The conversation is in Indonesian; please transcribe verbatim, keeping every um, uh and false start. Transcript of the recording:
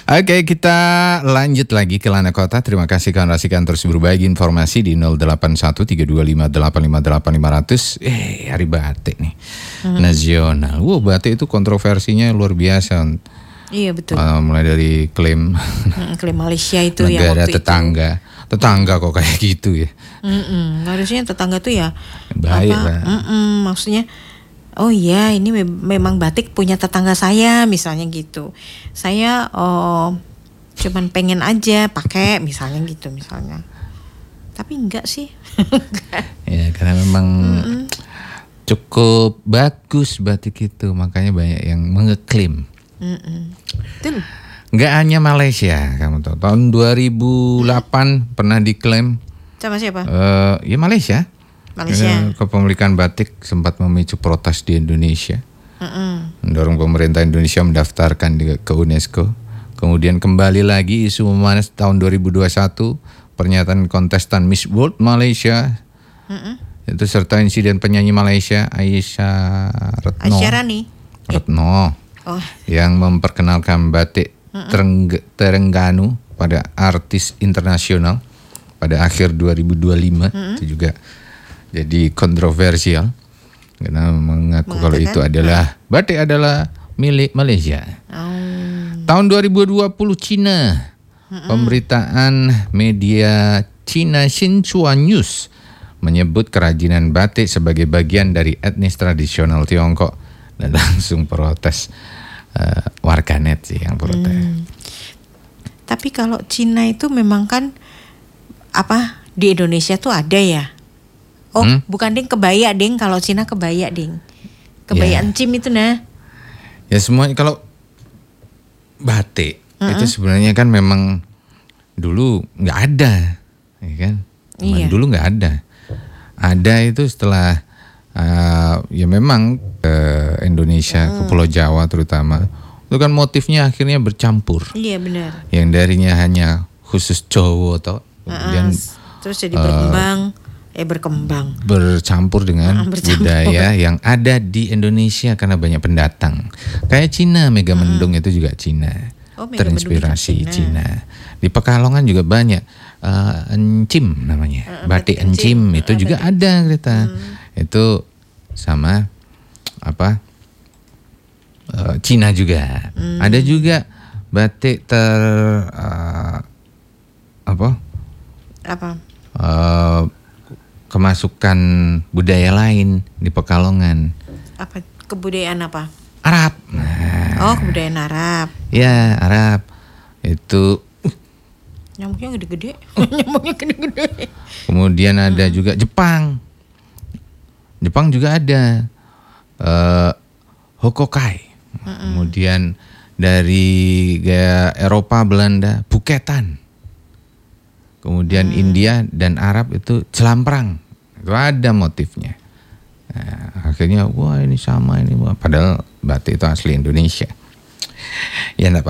Oke, kita lanjut lagi ke Lana Kota. Terima kasih kawan rasikan terus berbagi informasi di nol delapan satu tiga dua lima delapan lima delapan lima nol nol. Eh, hari batik nih. Hmm. Nasional. Wow, batik itu kontroversinya luar biasa. Iya, betul. Uh, mulai dari klaim hmm, klaim Malaysia itu negara ya waktu tetangga. Itu. Tetangga kok kayak gitu ya. Mm-mm. Harusnya tetangga tuh ya baik lah. Mm-mm. Maksudnya oh iya, ini me- memang batik punya tetangga saya misalnya gitu. Saya oh cuman pengen aja pakai misalnya gitu misalnya. Tapi enggak sih. Ya karena memang Mm-mm. cukup bagus batik itu, makanya banyak yang mengeklaim. Betul. Nggak hanya Malaysia, kamu tahu. Tahun dua ribu delapan hmm. pernah diklaim. Sama siapa? Uh, ya Malaysia. Malaysia. Kepemilikan batik sempat memicu protes di Indonesia. Mm-mm. Mendorong pemerintah Indonesia mendaftarkan di, ke UNESCO. Kemudian kembali lagi isu memanas tahun dua ribu dua puluh satu, pernyataan kontestan Miss World Malaysia. Mm-mm. Itu serta insiden penyanyi Malaysia Aisyah Retno. Aisyah Rani. Retno. Oh. Yang memperkenalkan batik Tereng- Terengganu pada artis internasional pada akhir dua ribu dua puluh lima. Mm-hmm. Itu juga jadi kontroversial karena mengaku Mengatakan, kalau itu adalah hmm. batik adalah milik Malaysia. Oh. Tahun dua ribu dua puluh Cina, mm-hmm. pemberitaan media Cina Xinhua News menyebut kerajinan batik sebagai bagian dari etnis tradisional Tiongkok dan langsung protes. Uh, warganet sih yang protes. Hmm. Tapi kalau Cina itu memang kan apa di Indonesia tuh ada ya? Oh, hmm? bukan ding kebaya ding, kalau Cina kebaya ding. Kebaya ya. Encim itu nah. Ya semuanya kalau batik uh-uh. itu sebenarnya kan memang dulu nggak ada, ya kan? Iya. Dulu nggak ada. Ada itu setelah Uh, ya memang ke Indonesia, hmm. ke Pulau Jawa terutama, itu kan motifnya akhirnya bercampur. Iya benar. Yang darinya hanya khusus Jawa atau kemudian uh, terus jadi berkembang, uh, eh berkembang, bercampur dengan uh, bercampur. budaya yang ada di Indonesia karena banyak pendatang. Kayak Cina, Megamendung hmm. itu juga Cina, oh, terinspirasi Cina. Cina. Di Pekalongan juga banyak uh, encim namanya, uh, batik encim, encim itu uh, juga batik. Ada kita. Hmm. Itu sama apa uh, Cina juga. Hmm. Ada juga batik ter uh, apa? Apa? Uh, kemasukan budaya lain di Pekalongan. Apa? Kebudayaan apa? Arab. Nah, oh, kebudayaan Arab. Ya, Arab. Itu nyamuknya gede-gede. Nyamuknya gede-gede. Kemudian ada hmm. juga Jepang. Jepang juga ada uh, Hokokai. Mm-mm. Kemudian dari gaya Eropa, Belanda, buketan. Kemudian mm. India dan Arab itu celamprang. Itu ada motifnya. Nah, akhirnya wah ini sama ini, padahal batik itu asli Indonesia. Ya enggak